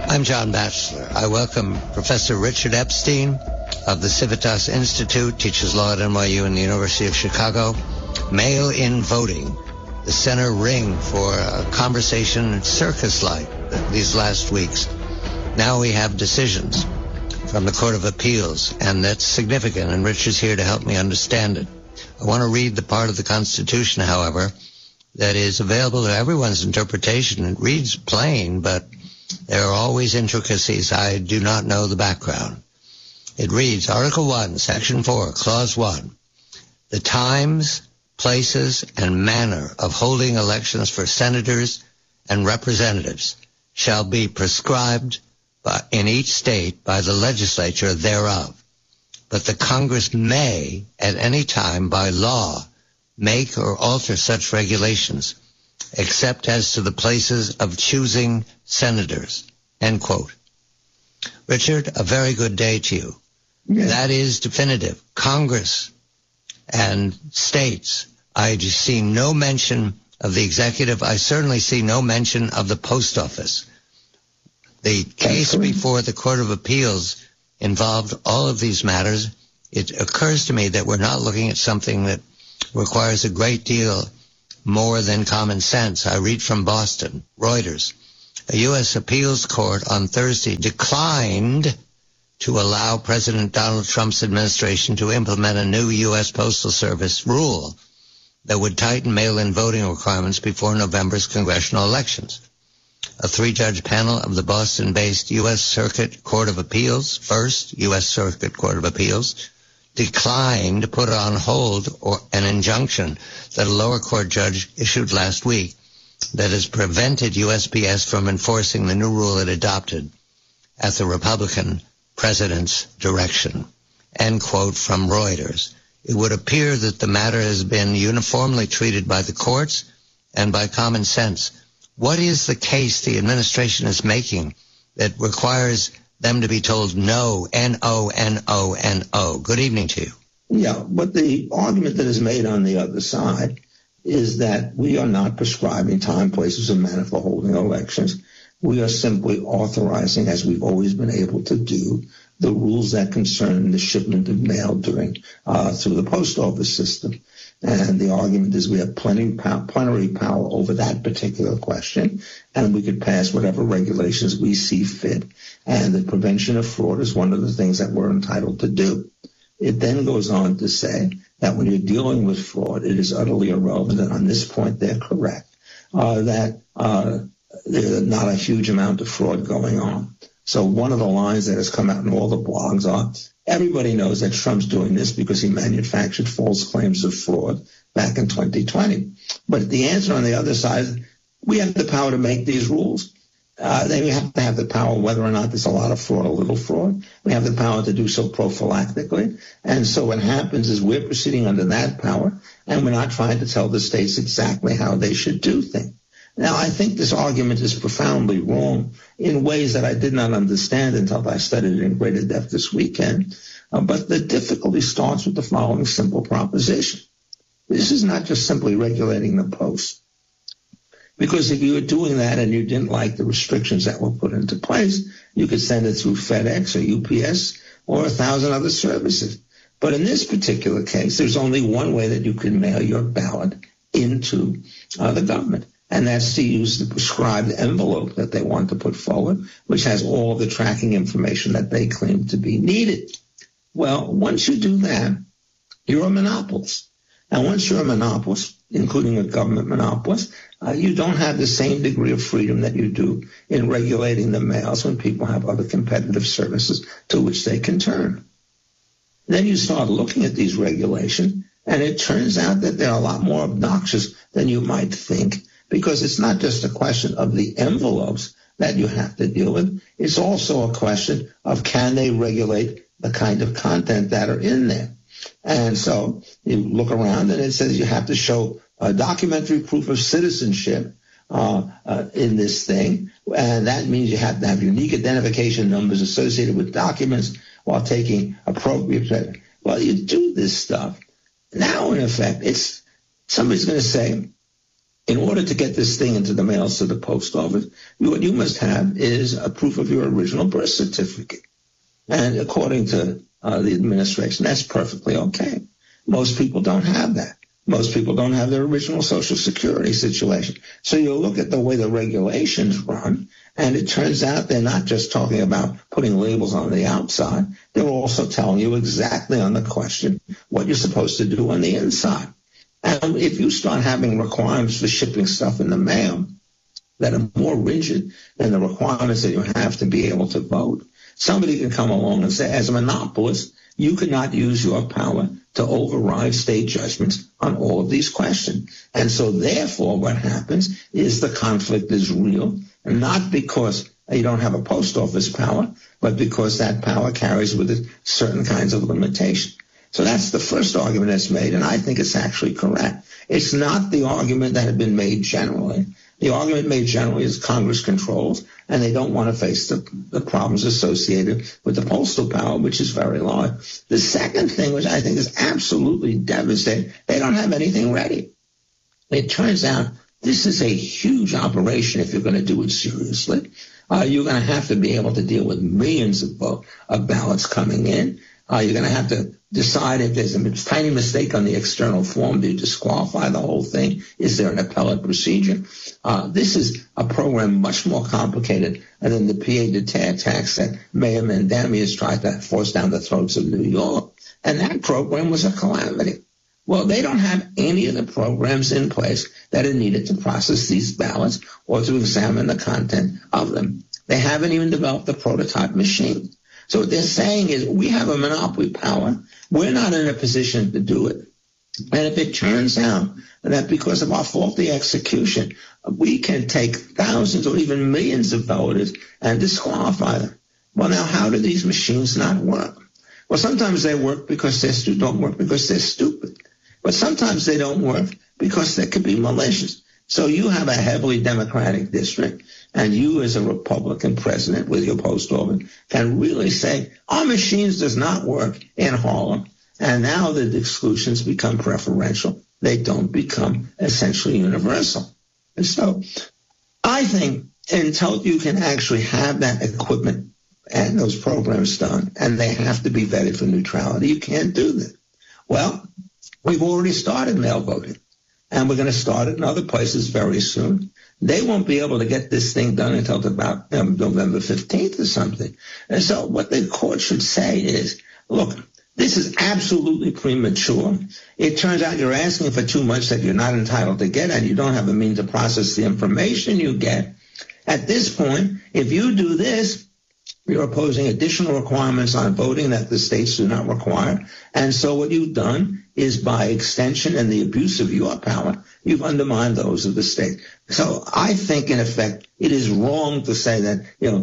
I'm John Batchelor. I welcome Professor Richard Epstein of the Civitas Institute, teaches law at NYU and the University of Chicago. Mail-in voting, the center ring for a conversation circus-like these last weeks. Now we have decisions from the Court of Appeals, and that's significant, and Richard's here to help me understand it. I want to read the part of the Constitution, however, that is available to everyone's interpretation. It reads plain, but there are always intricacies. I do not know the background. It reads, Article 1, Section 4, Clause 1. The times, places, and manner of holding elections for senators and representatives shall be prescribed in each state by the legislature thereof. But the Congress may, at any time by law, make or alter such regulations, except as to the places of choosing senators. End quote. Richard, a very good day to you. Yes. That is definitive. Congress and states, I see no mention of the executive. I certainly see no mention of the post office. The case before the Court of Appeals involved all of these matters. It occurs to me that we're not looking at something that requires a great deal more than common sense. I read from Boston, Reuters. A U.S. appeals court on Thursday declined to allow President Donald Trump's administration to implement a new U.S. Postal Service rule that would tighten mail-in voting requirements before November's congressional elections. A three-judge panel of the Boston-based U.S. Circuit Court of Appeals, First U.S. Circuit Court of Appeals, declined to put on hold an injunction that a lower court judge issued last week that has prevented USPS from enforcing the new rule it adopted at the Republican president's direction. End quote from Reuters. It would appear that the matter has been uniformly treated by the courts and by common sense. What is the case the administration is making that requires them to be told no, N-O-N-O-N-O? Good evening to you. Yeah, but the argument that is made on the other side is that we are not prescribing time, places, and manner for holding elections. We are simply authorizing, as we've always been able to do, the rules that concern the shipment of mail through the post office system. And the argument is we have plenary power over that particular question, and we could pass whatever regulations we see fit. And the prevention of fraud is one of the things that we're entitled to do. It then goes on to say that when you're dealing with fraud, it is utterly irrelevant, and on this point they're correct, that there's not a huge amount of fraud going on. So one of the lines that has come out in all the blogs are, everybody knows that Trump's doing this because he manufactured false claims of fraud back in 2020. But the answer on the other side is we have the power to make these rules. They have to have the power whether or not there's a lot of fraud or little fraud. We have the power to do so prophylactically. And so what happens is we're proceeding under that power, and we're not trying to tell the states exactly how they should do things. Now, I think this argument is profoundly wrong in ways that I did not understand until I studied it in greater depth this weekend. But the difficulty starts with the following simple proposition. This is not just simply regulating the post. Because if you were doing that and you didn't like the restrictions that were put into place, you could send it through FedEx or UPS or 1,000 other services. But in this particular case, there's only one way that you can mail your ballot into the government. And that's to use the prescribed envelope that they want to put forward, which has all the tracking information that they claim to be needed. Well, once you do that, you're a monopolist. And once you're a monopolist, including a government monopolist, you don't have the same degree of freedom that you do in regulating the mails when people have other competitive services to which they can turn. Then you start looking at these regulations, and it turns out that they're a lot more obnoxious than you might think, because it's not just a question of the envelopes that you have to deal with. It's also a question of can they regulate the kind of content that are in there. And so you look around and it says you have to show a documentary proof of citizenship in this thing. And that means you have to have unique identification numbers associated with documents while taking appropriate. Well, you do this stuff. Now, in effect, somebody's going to say, In order to get this thing into the mail to the post office, what you must have is a proof of your original birth certificate. And according to the administration, that's perfectly okay. Most people don't have that. Most people don't have their original Social Security situation. So you look at the way the regulations run, and it turns out they're not just talking about putting labels on the outside. They're also telling you exactly on the question what you're supposed to do on the inside. And if you start having requirements for shipping stuff in the mail that are more rigid than the requirements that you have to be able to vote, somebody can come along and say, as a monopolist, you cannot use your power to override state judgments on all of these questions. And so therefore what happens is the conflict is real, and not because you don't have a post office power, but because that power carries with it certain kinds of limitation. So that's the first argument that's made, and I think it's actually correct. It's not the argument that had been made generally. The argument made generally is Congress controls, and they don't want to face the problems associated with the postal power, which is very large. The second thing, which I think is absolutely devastating, they don't have anything ready. It turns out this is a huge operation if you're going to do it seriously. You're going to have to be able to deal with millions of ballots coming in. You're going to have to decide if there's a tiny mistake on the external form. Do you disqualify the whole thing? Is there an appellate procedure? This is a program much more complicated than the PA tax that Mayor Mamdani has tried to force down the throats of New York. And that program was a calamity. Well, they don't have any of the programs in place that are needed to process these ballots or to examine the content of them. They haven't even developed a prototype machine. So what they're saying is we have a monopoly power. We're not in a position to do it. And if it turns out that because of our faulty execution, we can take thousands or even millions of voters and disqualify them. Well, now, how do these machines not work? Well, sometimes they work because don't work because they're stupid. But sometimes they don't work because they could be malicious. So you have a heavily Democratic district, and you as a Republican president with your post office can really say, our machines does not work in Harlem. And now the exclusions become preferential. They don't become essentially universal. And so I think until you can actually have that equipment and those programs done, and they have to be vetted for neutrality, you can't do that. Well, we've already started mail voting, and we're going to start it in other places very soon. They won't be able to get this thing done until about November 15th or something. And so what the court should say is, look, this is absolutely premature. It turns out you're asking for too much that you're not entitled to get, and you don't have a means to process the information you get. At this point, if you do this, you're imposing additional requirements on voting that the states do not require. And so what you've done is, by extension and the abuse of your power, you've undermined those of the state. So I think, in effect, it is wrong to say that,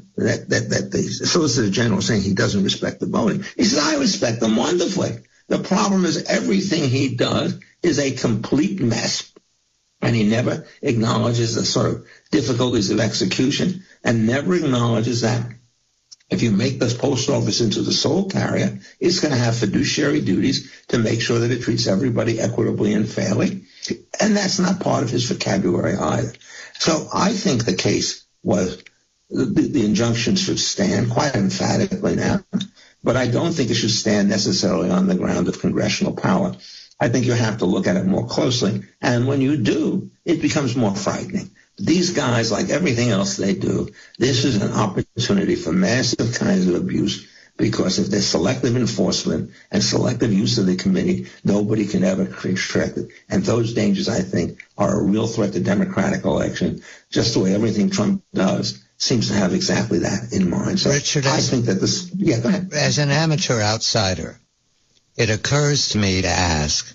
that the Solicitor General is saying he doesn't respect the voting. He says, I respect them wonderfully. The problem is everything he does is a complete mess. And he never acknowledges the sort of difficulties of execution, and never acknowledges that if you make this post office into the sole carrier, it's going to have fiduciary duties to make sure that it treats everybody equitably and fairly. And that's not part of his vocabulary either. So I think the case was the injunction should stand quite emphatically now, but I don't think it should stand necessarily on the ground of congressional power. I think you have to look at it more closely. And when you do, it becomes more frightening. These guys, like everything else they do, this is an opportunity for massive kinds of abuse, because if there's selective enforcement and selective use of the committee, nobody can ever extract it. And those dangers, I think, are a real threat to democratic election, just the way everything Trump does seems to have exactly that in mind. So Richard, I think that this, yeah, go ahead. As an amateur outsider, it occurs to me to ask,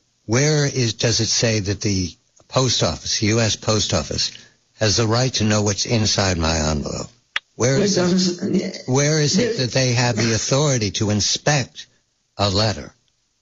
does it say that the Post Office, the U.S. Post Office, has the right to know what's inside my envelope? Where is it that they have the authority to inspect a letter?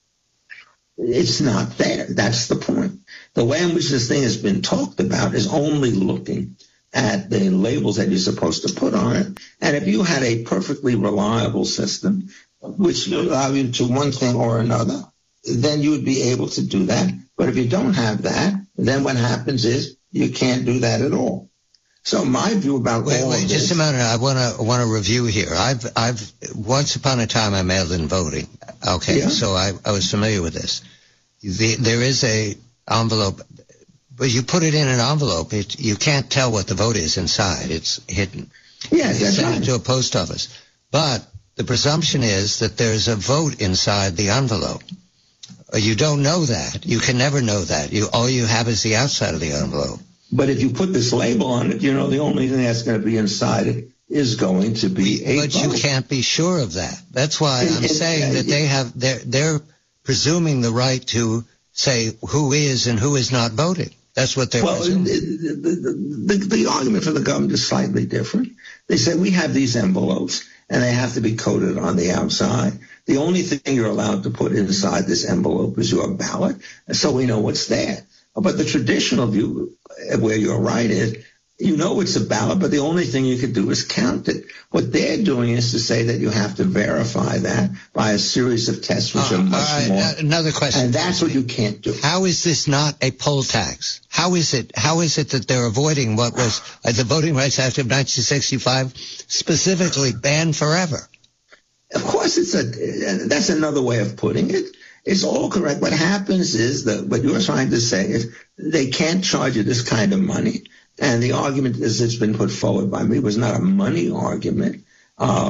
It's not there. That's the point. The way in which this thing has been talked about is only looking at the labels that you're supposed to put on it. And if you had a perfectly reliable system, which would allow you to one thing or another, then you would be able to do that. But if you don't have that, then what happens is you can't do that at all. So my view about wait, all of this, just a minute. I want to review here. I've once upon a time I mailed in voting. Okay, yeah. So I was familiar with this. There is a envelope, but you put it in an envelope. You can't tell what the vote is inside. It's hidden. Yes, you that's send right. it to a post office, but the presumption is that there's a vote inside the envelope. You don't know that. You can never know that. All you have is the outside of the envelope. But if you put this label on it, the only thing that's going to be inside it is going to be a But vote. you can't be sure of that. That's why I'm saying that they're presuming the right to say who is and who is not voting. That's what they're presuming. The argument for the government is slightly different. They say we have these envelopes and they have to be coded on the outside. The only thing you're allowed to put inside this envelope is your ballot, so we know what's there. But the traditional view, where you're right, is it's a ballot, but the only thing you can do is count it. What they're doing is to say that you have to verify that by a series of tests, which are much more. Another question. And that's what you can't do. How is this not a poll tax? How is it that they're avoiding what was the Voting Rights Act of 1965 specifically banned forever? Of course, that's another way of putting it. It's all correct. What happens is that what you're trying to say is they can't charge you this kind of money. And the argument, as it's been put forward by me, was not a money argument.